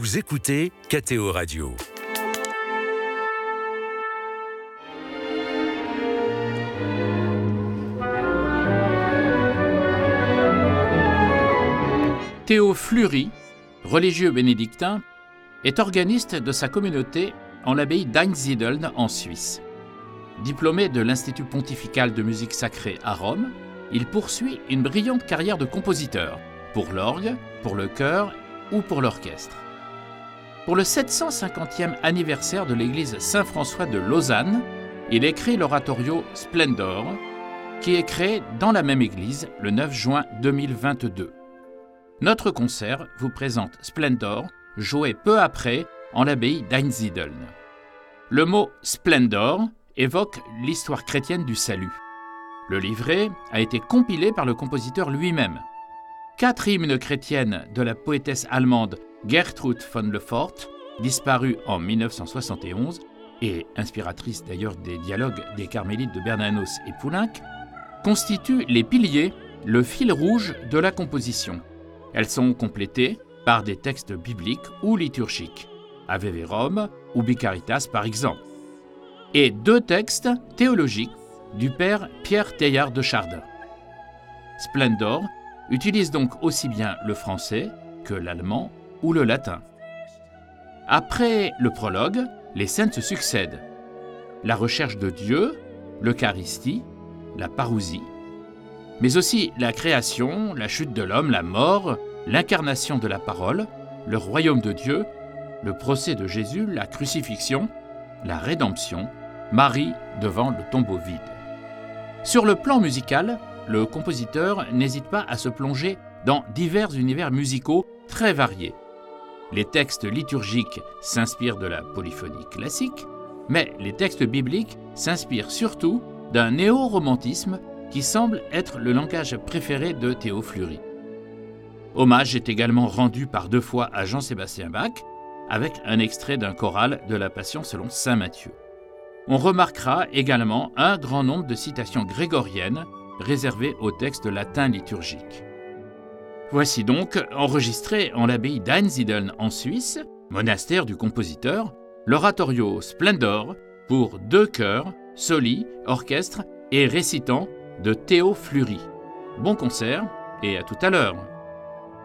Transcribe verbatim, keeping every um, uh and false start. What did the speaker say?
Vous écoutez K T O Radio. Théo Fleury, religieux bénédictin, est organiste de sa communauté en l'abbaye d'Einsiedeln en Suisse. Diplômé de l'Institut pontifical de musique sacrée à Rome, il poursuit une brillante carrière de compositeur, pour l'orgue, pour le chœur ou pour l'orchestre. Pour le sept cent cinquantième anniversaire de l'église Saint-François de Lausanne, il écrit l'oratorio Splendor, qui est créé dans la même église le neuf juin deux mille vingt-deux. Notre concert vous présente Splendor, joué peu après en l'abbaye d'Einsiedeln. Le mot Splendor évoque l'histoire chrétienne du salut. Le livret a été compilé par le compositeur lui-même. Quatre hymnes chrétiennes de la poétesse allemande Gertrud von Lefort, disparue en mille neuf cent soixante et onze, et inspiratrice d'ailleurs des dialogues des Carmélites de Bernanos et Poulenc, constituent les piliers, le fil rouge de la composition. Elles sont complétées par des textes bibliques ou liturgiques, Ave Verum ou Bicaritas par exemple, et deux textes théologiques du père Pierre Teilhard de Chardin. Splendor utilise donc aussi bien le français que l'allemand ou le latin. Après le prologue, les scènes se succèdent. La recherche de Dieu, l'Eucharistie, la parousie, mais aussi la création, la chute de l'homme, la mort, l'incarnation de la parole, le royaume de Dieu, le procès de Jésus, la crucifixion, la rédemption, Marie devant le tombeau vide. Sur le plan musical, le compositeur n'hésite pas à se plonger dans divers univers musicaux très variés. Les textes liturgiques s'inspirent de la polyphonie classique, mais les textes bibliques s'inspirent surtout d'un néo-romantisme qui semble être le langage préféré de Théo Fleury. Hommage est également rendu par deux fois à Jean-Sébastien Bach, avec un extrait d'un choral de la Passion selon saint Matthieu. On remarquera également un grand nombre de citations grégoriennes réservées aux textes latins liturgiques. Voici donc, enregistré en l'abbaye d'Einsiedeln en Suisse, monastère du compositeur, l'oratorio Splendor pour deux chœurs, soli, orchestre et récitant de Théo Fleury. Bon concert et à tout à l'heure.